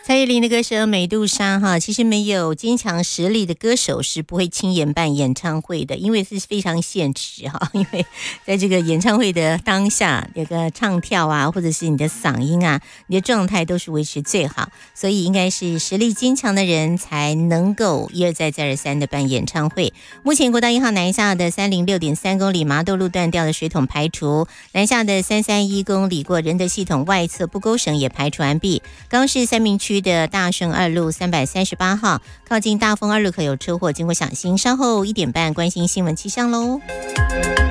蔡依林的歌声《美杜莎》哈，其实没有坚强实力的歌手是不会轻言办演唱会的，因为是非常现实哈。因为在这个演唱会的当下，这个唱跳啊，或者是你的嗓音啊，你的状态都是维持最好，所以应该是实力坚强的人才能够一而再再而三的办演唱会。目前国道1号南下的306.3公里麻豆路断掉的水桶排除，南下的331公里过仁德系统外侧不勾绳也排除完毕。刚市三民区的大顺二路338号靠近大丰二路口有车祸，经过小心，稍后1点半关心新闻气象喽。